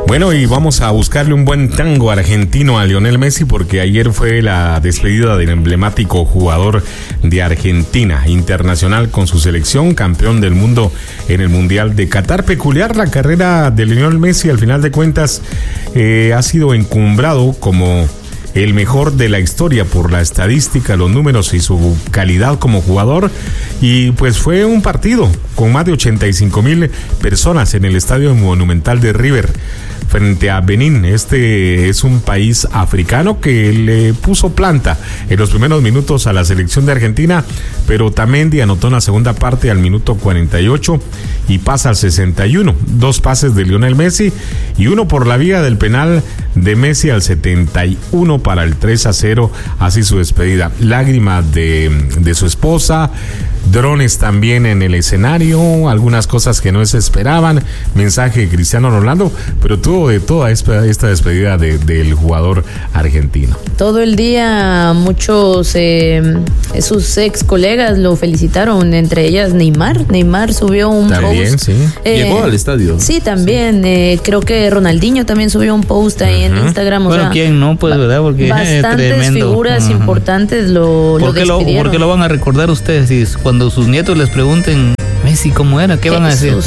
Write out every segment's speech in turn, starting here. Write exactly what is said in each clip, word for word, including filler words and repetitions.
Bueno, y vamos a buscarle un buen tango argentino a Lionel Messi porque ayer fue la despedida del emblemático jugador de Argentina, internacional con su selección, campeón del mundo en el Mundial de Qatar. Peculiar la carrera de Lionel Messi, al final de cuentas eh, ha sido encumbrado como el mejor de la historia por la estadística, los números y su calidad como jugador. Y pues fue un partido con más de ochenta y cinco mil personas en el Estadio Monumental de River frente a Benín. Este es un país africano que le puso planta en los primeros minutos a la selección de Argentina, pero Otamendi anotó en la segunda parte al minuto cuarenta y ocho y pasa al sesenta y uno. Dos pases de Lionel Messi y uno por la vía del penal de Messi al setenta y uno para el tres a cero, así su despedida. Lágrimas de, de su esposa, drones también en el escenario, algunas cosas que no se esperaban, mensaje de Cristiano Ronaldo, pero tuvo de toda esta, esta despedida de, del jugador argentino. Todo el día muchos eh, sus ex colegas lo felicitaron, entre ellas Neymar. Neymar subió un también, post. Sí. Eh, Llegó al estadio. Sí, también. Sí. Eh, creo que Ronaldinho también subió un post ahí uh-huh. en Instagram. O bueno, sea, ¿quién no? Pues, ¿verdad? Porque bastantes eh, tremendo. figuras uh-huh. importantes lo, ¿Por lo qué despidieron. Lo, ¿Por qué lo van a recordar ustedes? Si cuando sus nietos les pregunten Messi, ¿cómo era? ¿Qué Jesús. van a decir?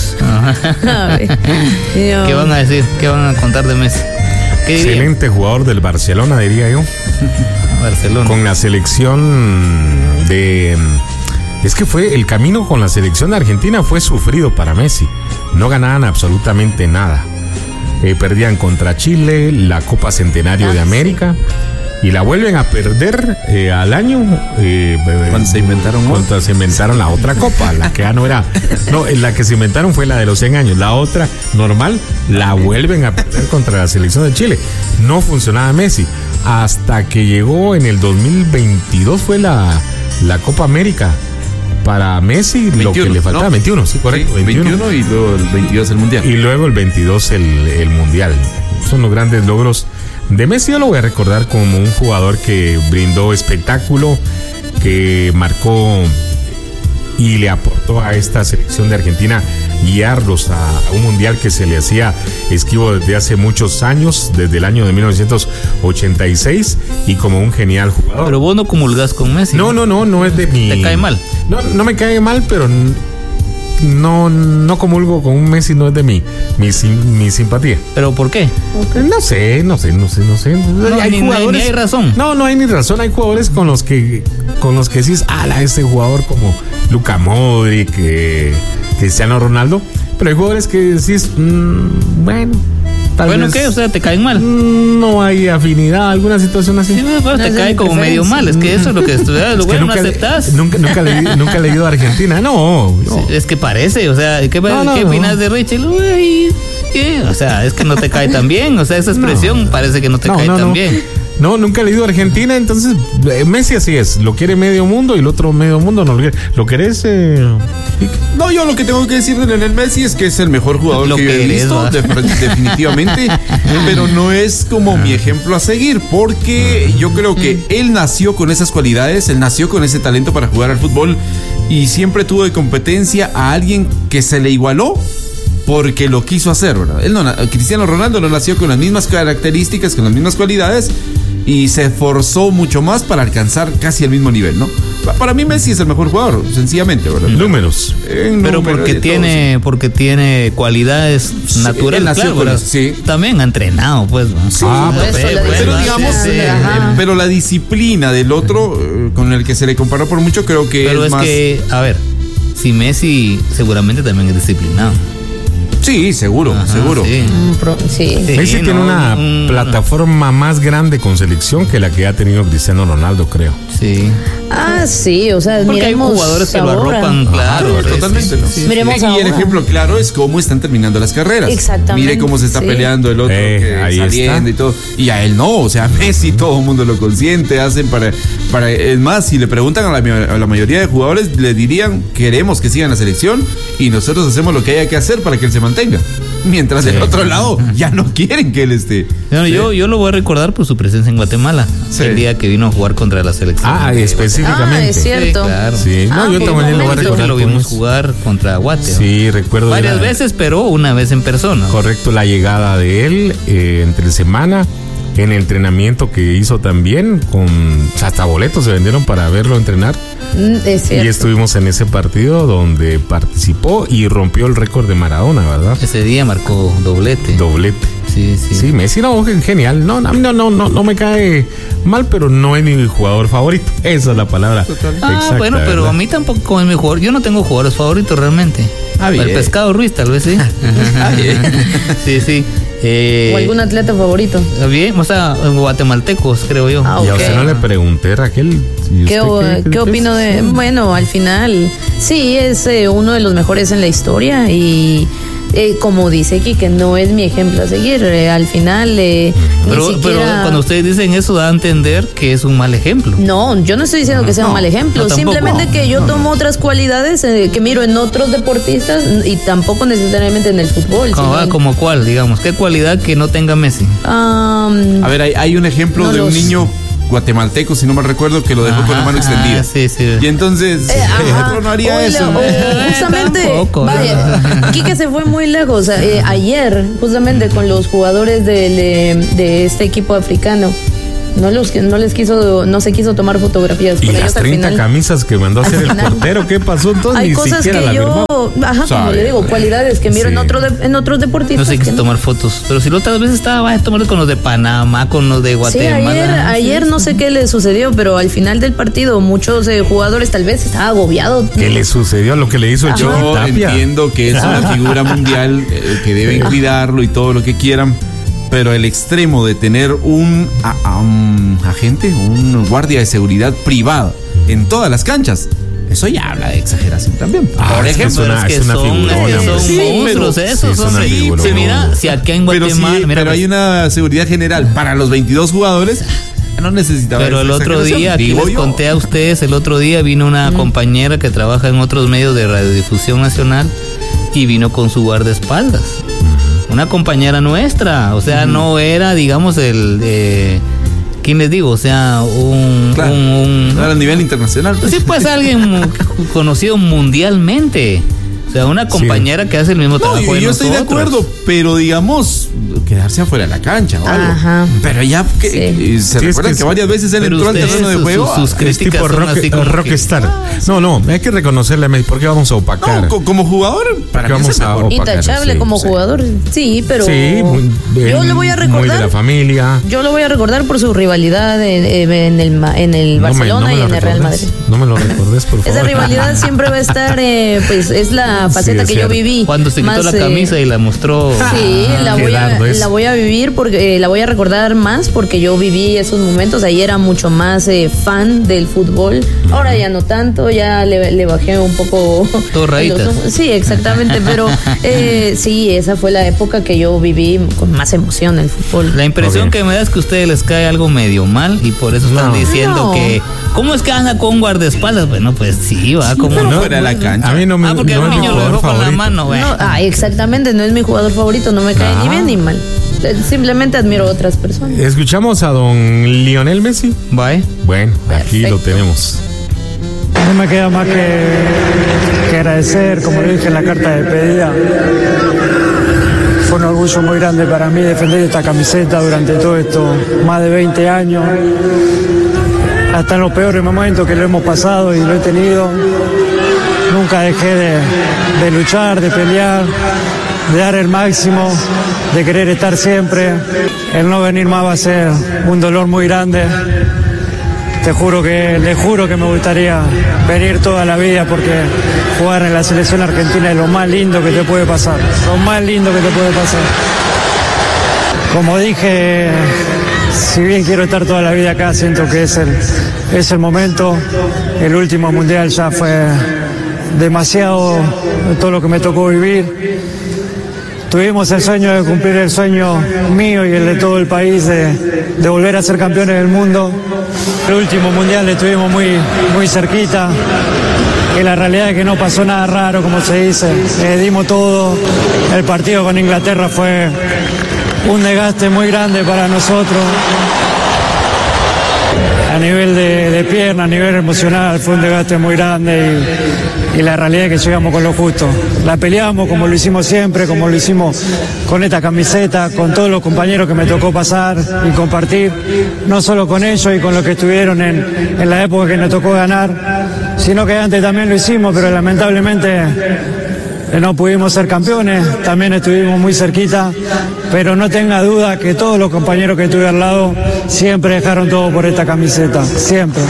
¿Qué van a decir? ¿Qué van a contar de Messi? Excelente jugador del Barcelona, diría yo. Barcelona. Con la selección de... Es que fue el camino con la selección de Argentina fue sufrido para Messi. No ganaban absolutamente nada. Eh, perdían contra Chile, la Copa Centenario ah, de América. Sí. Y la vuelven a perder eh, al año eh, cuando se inventaron cuando se inventaron la otra copa, la que ya no era, no, la que se inventaron fue la de los cien años, la otra normal la vuelven a perder contra la selección de Chile. No funcionaba Messi hasta que llegó en el dos mil veintidós fue la, la Copa América para Messi, veintiuno, lo que le faltaba, ¿no? veintiuno, sí, correcto, sí, veintiuno, veintiuno y luego el veintidós el Mundial. Y luego el veintidós el, el Mundial. Son los grandes logros de Messi. Yo lo voy a recordar como un jugador que brindó espectáculo, que marcó y le aportó a esta selección de Argentina guiarlos a, a un mundial que se le hacía esquivo desde hace muchos años, desde el año de mil novecientos ochenta y seis, y como un genial jugador. Pero vos no comulgás con Messi. No, no, no, no es de mi... ¿Te cae mal? No, no me cae mal, pero... No, no comulgo con un Messi, no es de mi, mi, mi simpatía. ¿Pero por qué? No sé, no sé, no sé, no sé. No, hay ni, jugadores, ni hay razón. No, no hay ni razón. Hay jugadores con los que con los que decís, ala, este jugador como Luka Modric, eh, Cristiano Ronaldo. Pero hay jugadores que decís, mmm, bueno. Tal bueno, vez, ¿qué? O sea, ¿te caen mal? No hay afinidad, alguna situación así. Sí, pues, no, te cae como medio mal, es que eso es lo que estudias, lo bueno, no aceptás. Nunca, nunca, le, nunca he leído a Argentina, no, no. Es que parece, o sea, ¿qué, no, no, ¿qué opinas no. de Rachel? Uy, ¿qué? O sea, es que no te cae tan bien, o sea, esa expresión no, parece que no te no, cae no, tan no. bien. No, nunca he leído a Argentina, entonces Messi así es, lo quiere medio mundo y el otro medio mundo no lo quiere. ¿Lo querés? Eh? No, yo lo que tengo que decir de Lionel Messi es que es el mejor jugador lo que, que he visto, de, definitivamente, pero no es como mi ejemplo a seguir, porque yo creo que él nació con esas cualidades, él nació con ese talento para jugar al fútbol y siempre tuvo de competencia a alguien que se le igualó porque lo quiso hacer, ¿verdad? Él no, Cristiano Ronaldo no nació con las mismas características, con las mismas cualidades y se esforzó mucho más para alcanzar casi el mismo nivel, ¿no? Para mí Messi es el mejor jugador, sencillamente, ¿verdad? Números. En Pero número porque tiene, todo, porque tiene cualidades sí, naturales, claro, con, sí. También ha entrenado, pues. Sí, ah, pues, pero, pues, pero digamos, sí, eh, pero la disciplina del otro, eh, con el que se le comparó por mucho, creo que pero es, es más... que, a ver, si Messi seguramente también es disciplinado. Sí, seguro, Ajá, seguro. Sí. Sí. Sí, Messi no, tiene una no, plataforma más grande con selección que la que ha tenido Cristiano Ronaldo, creo. Sí. Ah, sí, o sea, porque hay jugadores que lo arropan, claro. Ah, totalmente, ¿no? Sí, miremos y ahora. El ejemplo claro es cómo están terminando las carreras. Exactamente. Mire cómo se está sí. peleando el otro eh, que ahí saliendo está. Y todo. Y a él no, o sea, Messi todo el mundo lo consiente, hacen para, para es más, si le preguntan a la, a la mayoría de jugadores, le dirían, queremos que sigan la selección y nosotros hacemos lo que haya que hacer para que él se mantenga. Mientras sí. del otro lado ya no quieren que él esté. No, sí. yo, yo lo voy a recordar por su presencia en Guatemala, sí. el día que vino a jugar contra la selección. Ah, especial. específicamente. Ah, es cierto. Sí, claro. Sí, no, Ah, yo por también lo voy a momento. recordar. Lo vimos jugar contra Guate. Sí, recuerdo. Varias la, veces, pero una vez en persona. Correcto, la llegada de él eh, entre semana, en el entrenamiento que hizo también, con hasta boletos se vendieron para verlo entrenar. Mm, es cierto. Y estuvimos en ese partido donde participó y rompió el récord de Maradona, ¿verdad? Ese día marcó doblete. Doblete. Sí, sí. Sí, Messi no, genial. No, no, no, no, no, no me cae mal, pero no es mi jugador favorito. Esa es la palabra. Ah, exacta, bueno, pero ¿verdad? a mí tampoco es mi jugador. Yo no tengo jugadores favoritos realmente. Ah, bien. El Pescado Ruiz, tal vez sí. Ah, bien. Sí, sí. Eh, ¿O algún atleta favorito? Bien, o sea, guatemaltecos, creo yo. Ah, Y a ok. usted no le pregunté, Raquel. ¿y ¿Qué, usted qué, qué opino de...? Bueno, al final, sí, es eh, uno de los mejores en la historia y... Eh, como dice Quique, no es mi ejemplo a seguir. Eh, al final, eh, Pero, ni siquiera... pero cuando ustedes dicen eso, da a entender que es un mal ejemplo. No, yo no estoy diciendo que sea No, un mal ejemplo, no, tampoco. simplemente que yo tomo otras cualidades eh, que miro en otros deportistas y tampoco necesariamente en el fútbol. Como, sino ah, en- como cuál, digamos. ¿Qué cualidad que no tenga Messi? Am, A ver, hay, hay un ejemplo No de un los- niño guatemalteco, si no me recuerdo, que lo dejó con la mano Ajá, extendida. sí, sí. Y entonces, Eh, ajá. otro no haría O eso. la- ¿no? o justamente, Tampoco, vaya, Quique se fue muy lejos. Eh, ayer, justamente con los jugadores del, eh, de este equipo africano, no los no les quiso, no se quiso tomar fotografías. Y con las ellos al treinta final. camisas que mandó a al hacer el final- portero, ¿qué pasó entonces? Hay Ni cosas siquiera que la yo, firmó. ajá, como Sabe, le digo, cualidades que miro en Sí. otro de- en otros deportistas. No se que quiso tomar fotos. Pero si la otra vez estaba, vaya a tomar con los de Panamá, con los de Sí, Guatemala. ayer, ayer no sé qué le sucedió, pero al final del partido muchos eh, jugadores tal vez estaba agobiado. ¿Qué le sucedió? Lo que le hizo el Chiqui Yo Tapia. entiendo que es una figura mundial, eh, que deben cuidarlo y todo lo que quieran, pero el extremo de tener un, a- a- un agente, un guardia de seguridad privado en todas las canchas, eso ya habla de exageración también. Ah, Por es que ejemplo, es una- es que es una son, figurona, es que son hombre. Sí, monstruos pero- esos, sí, es una hombre. figurona. Sí, mira, si aquí en pero, sí, Guatemala, mira, pero hay pues, una seguridad general para los veintidós jugadores, no necesitaba pero esa el otro exageración, día, aquí digo les yo. conté a ustedes, el otro día vino una compañera que trabaja en otros medios de radiodifusión nacional y vino con su guardaespaldas. Una compañera nuestra, o sea, no era, digamos, el... Eh, ¿quién les digo? O sea, un... Claro, un- un- claro, a nivel internacional. Pues sí, pues alguien mu- conocido mundialmente. O sea, una compañera que hace el mismo No, trabajo yo, de yo estoy de nosotros. acuerdo, pero digamos, quedarse afuera de la cancha o algo. Ajá. Pero ya que, Sí. eh, se Sí, es recuerdan que que, es- varias veces él pero entró al ustedes, terreno de sus- juego. sus ah, Es críticas tipo son rock, así como que- rockstar. No, no, hay que reconocerle a Messi. ¿Por qué vamos a opacar? no, co- como jugador, para ¿Qué mí es vamos el a mejor. opacar? Intachable Sí, como sí. jugador, sí, pero Sí, muy, yo él le voy a muy de la recordar. familia. Yo lo voy a recordar por su rivalidad en, en el, Ma- en el No me- Barcelona no me y lo en el Real recordes. Madrid. No me lo recordes, por favor. Esa rivalidad siempre va a estar, eh, pues es la faceta es que yo cierto. viví. Cuando se quitó más, la eh, camisa y la mostró. Sí, la voy, a, Gerardo es- la voy a vivir porque eh, la voy a recordar más porque yo viví esos momentos. Ahí era mucho más eh, fan del fútbol. Ahora ya no tanto, ya le, le bajé un poco. Todo rayitas. los ojos. Sí, exactamente. Pero eh, sí, esa fue la época que yo viví con más emoción el fútbol. La impresión Ok. que me da es que a ustedes les cae algo medio mal y por eso están No. diciendo No. que ¿cómo es que anda con guardaespaldas? Bueno, pues sí, va como pero no. fuera de la cancha. A mí no me Ah, porque no el es mi niño lo jugador dejó con la favorito. mano, güey. No, ah, exactamente, no es mi jugador favorito, no me cae Ah. ni bien ni mal. Eh, Simplemente admiro a otras personas. Escuchamos a don Lionel Messi. Bye. Bueno, aquí Perfecto. lo tenemos. No me queda más que, que agradecer, como le dije en la carta de despedida. Fue un orgullo muy grande para mí defender esta camiseta durante todo esto, más de veinte años. Hasta en los peores momentos que lo hemos pasado y lo he tenido. Nunca dejé de, de luchar, de pelear, de dar el máximo, de querer estar siempre. El no venir más va a ser un dolor muy grande. Te juro que, le juro que me gustaría venir toda la vida porque jugar en la selección argentina es lo más lindo que te puede pasar. Lo más lindo que te puede pasar. Como dije, si bien quiero estar toda la vida acá, siento que es el, es el momento. El último mundial ya fue demasiado todo lo que me tocó vivir. Tuvimos el sueño de cumplir el sueño mío y el de todo el país de, de volver a ser campeones del mundo. El último mundial le estuvimos muy, muy cerquita. Y la realidad es que no pasó nada raro, como se dice. Eh, dimos todo. El partido con Inglaterra fue un desgaste muy grande para nosotros. a nivel de, de pierna, a nivel emocional, fue un desgaste muy grande y, y la realidad es que llegamos con lo justo. La peleamos como lo hicimos siempre, como lo hicimos con esta camiseta, con todos los compañeros que me tocó pasar y compartir, no solo con ellos y con los que estuvieron en, en la época que nos tocó ganar, sino que antes también lo hicimos, pero lamentablemente no pudimos ser campeones, también estuvimos muy cerquita, pero no tenga duda que todos los compañeros que tuve al lado siempre dejaron todo por esta camiseta, siempre.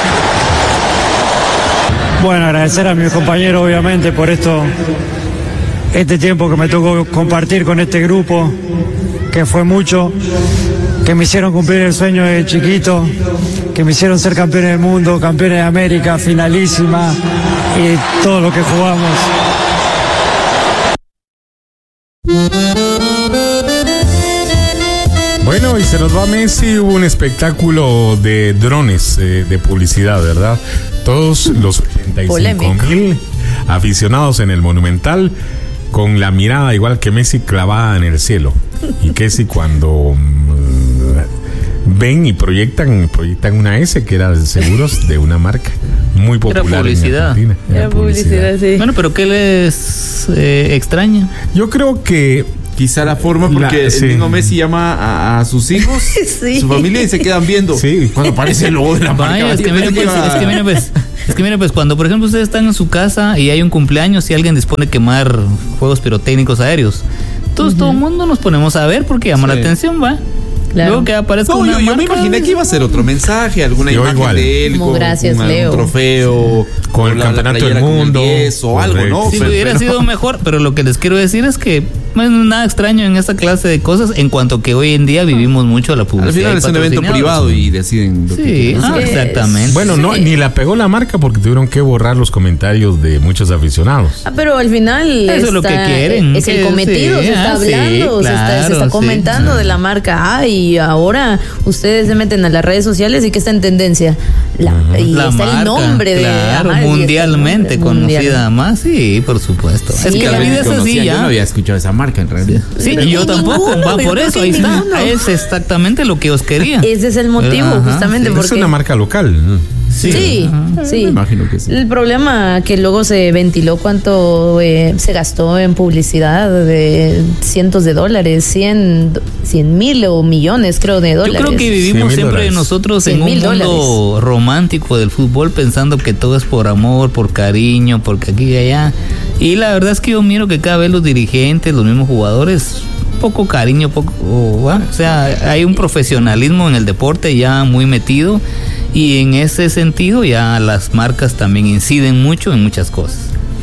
Bueno, agradecer a mis compañeros obviamente por esto, este tiempo que me tocó compartir con este grupo, que fue mucho, que me hicieron cumplir el sueño de chiquito, que me hicieron ser campeones del mundo, campeones de América, finalísima y todo lo que jugamos. Bueno, y se nos va Messi. Hubo un espectáculo de drones eh, de publicidad, ¿verdad? Todos los ochenta y cinco mil aficionados en el Monumental con la mirada igual que Messi clavada en el cielo. Y que si cuando mm, ven y proyectan proyectan una S que era de seguros de una marca muy popular. Era publicidad. En Argentina. Era, Era publicidad, publicidad, sí. Bueno, pero ¿qué les eh, extraña? Yo creo que quizá la forma porque La, sí. el mismo Messi llama a, a sus hijos, Sí. su familia y se quedan viendo. Sí. Cuando aparece el logo de la marca. Vaya, es que mire pues, es que mire pues, es que mire pues, cuando por ejemplo ustedes están en su casa y hay un cumpleaños y alguien dispone a quemar juegos pirotécnicos aéreos, entonces uh-huh. todo el mundo nos ponemos a ver porque llama sí. la atención, va. Claro. Luego que aparezca no, una yo, yo marca, me imaginé que iba a ser otro mensaje, alguna yo imagen igual. de él Como con, gracias, con Leo. un trofeo, con el la, campeonato la del mundo o algo, ¿no? Si pero, hubiera pero... sido mejor, pero lo que les quiero decir es que no es nada extraño en esta clase de cosas, en cuanto que hoy en día vivimos mucho la publicidad. Al final es un evento privado y deciden lo sí, que ah, es. exactamente. Bueno, Sí. no, ni la pegó la marca porque tuvieron que borrar los comentarios de muchos aficionados. Ah, pero al final Eso está, es lo que quieren, es el que cometido, sí, se está ah, sí, hablando, se está, se está claro, comentando sí. de la marca. Ah, y ahora ustedes se meten a las redes sociales y que está en tendencia. La, y La está marca, el nombre de claro, ajá, y está el mundialmente nombre, conocida mundial. más, sí, por supuesto. Sí, es que la ya vida es así conocía, ya. Yo no había escuchado esa marca en realidad. Sí, Pero y yo ni tampoco, ninguno, va yo por creo eso, que ahí está. ninguno. Es exactamente lo que os quería. Ese es el motivo, Ajá, justamente, sí. porque Es una marca local. Sí, sí. Me imagino que sí. El problema que luego se ventiló cuánto eh, se gastó en publicidad de cientos de dólares, cien, cien mil o millones, creo, de Yo dólares. creo que vivimos siempre dólares. nosotros en cien un mil mundo dólares. romántico del fútbol, pensando que todo es por amor, por cariño, porque aquí y allá. Y la verdad es que yo miro que cada vez los dirigentes, los mismos jugadores, poco cariño, poco, bueno, o sea, hay un profesionalismo en el deporte ya muy metido y en ese sentido ya las marcas también inciden mucho en muchas cosas.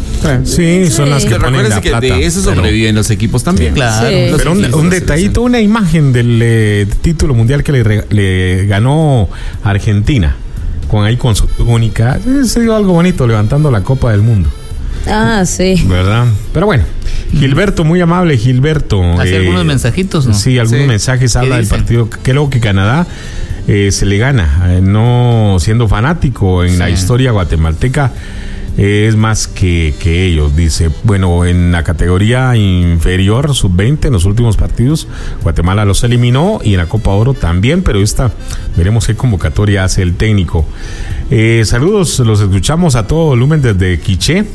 Sí, son las que Pero ponen la recuérdense que plata. de eso pero- sobreviven los equipos también. Claro. Sí. Pero un, un detallito, una imagen del eh, título mundial que le, re- le ganó Argentina, con ahí con su túnica, eh, se dio algo bonito levantando la Copa del Mundo, Ah, sí. ¿verdad? Pero bueno, Gilberto, muy amable Gilberto. Hacía eh, algunos mensajitos, ¿no? Sí, algunos Sí. mensajes habla del dice? partido, que luego que Canadá eh, se le gana, eh, no siendo fanático en la Sí. historia guatemalteca. Es más que, que ellos, dice. Bueno, en la categoría inferior, sub veinte, en los últimos partidos, Guatemala los eliminó y en la Copa Oro también, pero esta, veremos qué convocatoria hace el técnico. Eh, saludos, los escuchamos a todo volumen desde Quiché.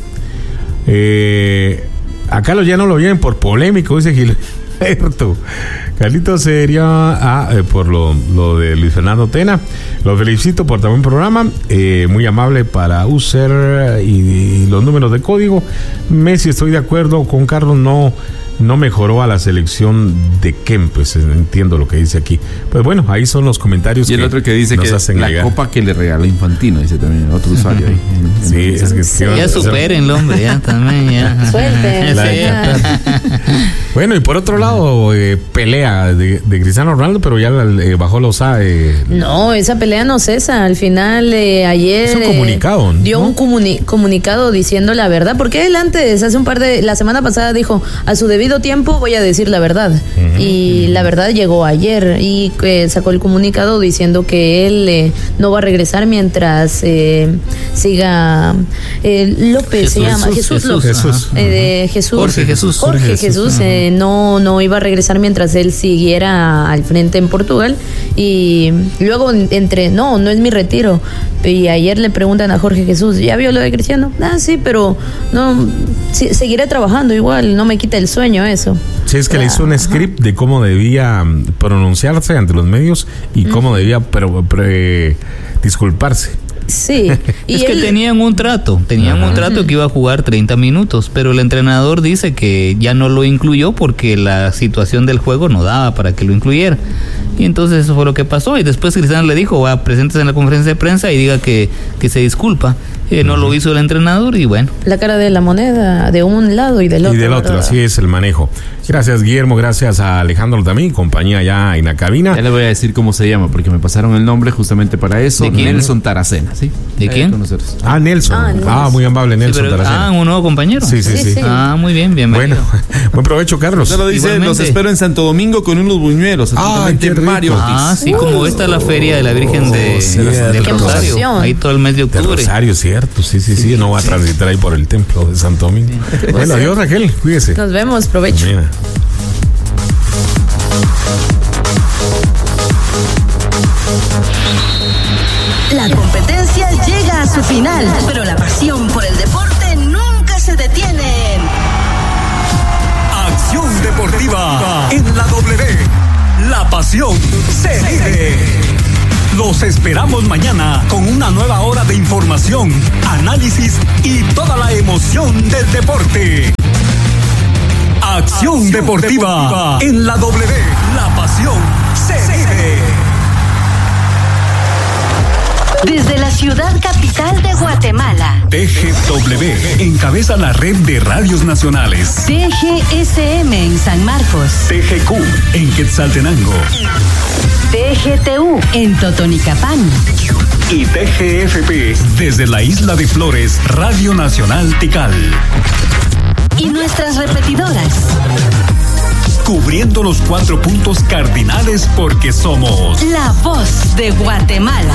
Eh, acá los ya no lo vienen por polémico, dice Gilberto. Carlitos sería ah, eh, por lo, lo de Luis Fernando Tena. Lo felicito por también programa. Eh, muy amable para user y, y los números de código. Messi, estoy de acuerdo con Carlos, no, no mejoró a la selección de Kempes. Entiendo lo que dice aquí. Pues bueno, ahí son los comentarios. Y el que otro que dice nos que hacen la llegar. copa que le regaló Infantino, dice también otro usuario ahí. en- en- Sí, es que, Sí. que- Ya supérenlo, hombre, ya también, ya. Suelten. La Sí. de Qatar. Bueno, y por otro lado, eh, pelea de, de Cristiano Ronaldo, pero ya la- eh, bajó los A. Eh, No, esa pelea no cesa. Al final, eh, ayer. Es un eh, comunicado, ¿no? Dio un comuni- comunicado diciendo la verdad. Porque él antes, hace un par de. La semana pasada dijo: a su debido tiempo voy a decir la verdad. Y la verdad llegó ayer. Y eh, sacó el comunicado diciendo que él eh, no va a regresar mientras eh, siga. eh, López se Jesús, llama. Jesús, Jesús, López. Jesús. Eh, de Jesús. Jorge Jesús. Jorge Jorge Jesús, Jesús. eh, no, no iba a regresar mientras él siguiera al frente en Portugal Y luego entre, no, no es mi retiro. Y ayer le preguntan a Jorge Jesús, ¿ya vio lo de Cristiano? Ah, sí, pero no, sí, seguiré trabajando igual, no me quita el sueño eso. Sí, es que ah, le hizo un script de cómo debía pronunciarse ante los medios y cómo uh-huh. debía pero, pre, disculparse. Sí. Y es él... que tenían un trato, tenían Ajá. un trato que iba a jugar treinta minutos, pero el entrenador dice que ya no lo incluyó porque la situación del juego no daba para que lo incluyera. Y entonces eso fue lo que pasó. Y después Cristiano le dijo, va, preséntese en la conferencia de prensa y diga que, que se disculpa. Eh, no uh-huh. lo hizo el entrenador y bueno. La cara de la moneda de un lado y del otro. Y del otro, así es el manejo. Gracias, Guillermo, gracias a Alejandro también, compañía ya en la cabina. Ya le voy a decir cómo se llama, porque me pasaron el nombre justamente para eso. ¿De quién? Nelson Taracena, ¿sí? ¿De Ahí quién? Ah, Nelson. Ah, Nelson. Ah, muy amable, Nelson sí, pero, Taracena. Ah, un nuevo compañero. Sí, sí, sí. sí. sí. Ah, muy bien, bienvenido. Bueno, buen provecho, Carlos. Ya lo dice, igualmente. Los espero en Santo Domingo con unos buñuelos. Ah, qué Mario Ortiz. Ah, sí, uh. como esta es la feria de la Virgen de, oh, sí, del Rosario. Emoción. Ahí todo el mes de octubre. Del Rosario, cierto, sí, sí, sí. sí no va a transitar ahí por el templo de Santo Domingo. Bien. Bueno, adiós, Raquel, cuídese. Nos vemos, provecho. Mira. La competencia llega a su final, pero la pasión por el deporte nunca se detiene. Acción deportiva en la W. La pasión se vive. Los esperamos mañana con una nueva hora de información, análisis y toda la emoción del deporte. Acción, Acción deportiva, deportiva en la W. La pasión se vive. Desde la ciudad capital de Guatemala, T G W encabeza la red de radios nacionales. T G S M en San Marcos, T G Q en Quetzaltenango, T G T U en Totonicapán y T G F P desde la isla de Flores, Radio Nacional Tikal. Y nuestras repetidoras. Cubriendo los cuatro puntos cardinales porque somos la voz de Guatemala.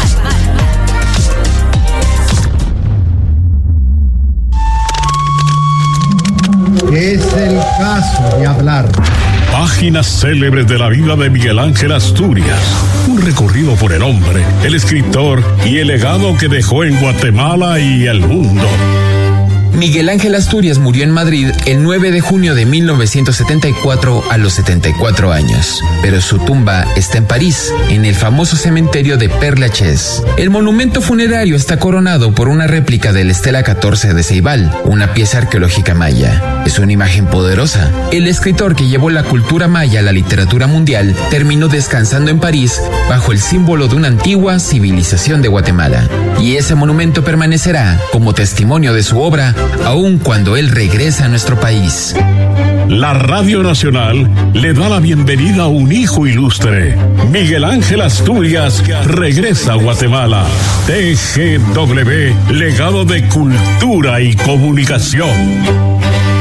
Es el caso de hablar. Páginas célebres de la vida de Miguel Ángel Asturias. Un recorrido por el hombre, el escritor y el legado que dejó en Guatemala y el mundo. Miguel Ángel Asturias murió en Madrid el nueve de junio de mil novecientos setenta y cuatro a los setenta y cuatro años, pero su tumba está en París, en el famoso cementerio de Père Lachaise. El monumento funerario está coronado por una réplica del Estela catorce de Ceibal, una pieza arqueológica maya. Es una imagen poderosa. El escritor que llevó la cultura maya a la literatura mundial terminó descansando en París bajo el símbolo de una antigua civilización de Guatemala. Y ese monumento permanecerá como testimonio de su obra aun cuando él regresa a nuestro país. La Radio Nacional le da la bienvenida a un hijo ilustre. Miguel Ángel Asturias regresa a Guatemala. T G W, legado de cultura y comunicación.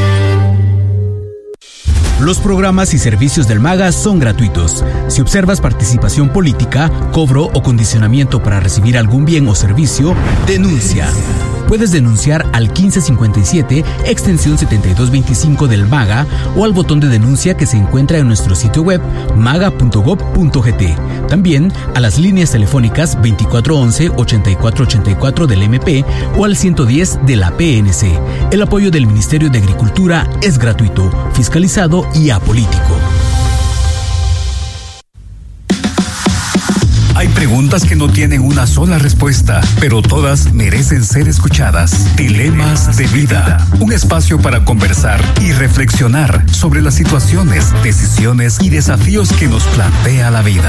Los programas y servicios del MAGA son gratuitos. Si observas participación política, cobro o condicionamiento para recibir algún bien o servicio, denuncia. Puedes denunciar al quince cincuenta y siete, extensión setenta y dos veinticinco del MAGA o al botón de denuncia que se encuentra en nuestro sitio web maga punto gob punto gt. También a las líneas telefónicas veinticuatro once, ochenta y cuatro ochenta y cuatro del M P o al ciento diez de la P N C. El apoyo del Ministerio de Agricultura es gratuito, fiscalizado y apolítico. Hay preguntas que no tienen una sola respuesta, pero todas merecen ser escuchadas. Dilemas de vida. Un espacio para conversar y reflexionar sobre las situaciones, decisiones y desafíos que nos plantea la vida.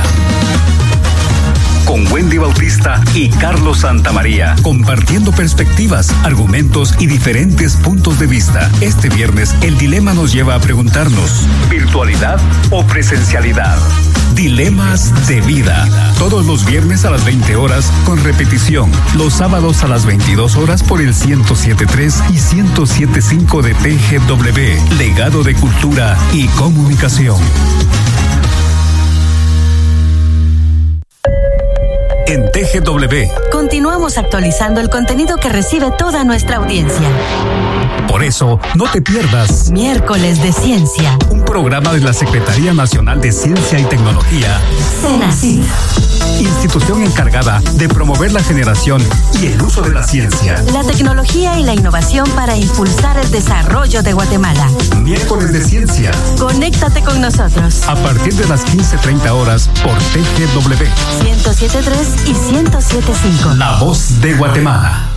Con Wendy Bautista y Carlos Santamaría, compartiendo perspectivas, argumentos y diferentes puntos de vista. Este viernes, el dilema nos lleva a preguntarnos: ¿virtualidad o presencialidad? Dilemas de vida. Todos los viernes a las veinte horas, con repetición los sábados a las veintidós horas por el ciento siete punto tres y ciento siete punto cinco de T G W, legado de cultura y comunicación. en T G W. Continuamos actualizando el contenido que recibe toda nuestra audiencia. Por eso, no te pierdas Miércoles de Ciencia, un programa de la Secretaría Nacional de Ciencia y Tecnología, CENACIT, institución encargada de promover la generación y el uso de la ciencia, la tecnología y la innovación para impulsar el desarrollo de Guatemala. Miércoles de Ciencia. Conéctate con nosotros. A partir de las quince treinta horas por T G W ciento siete punto tres y ciento siete punto cinco. La voz de Guatemala.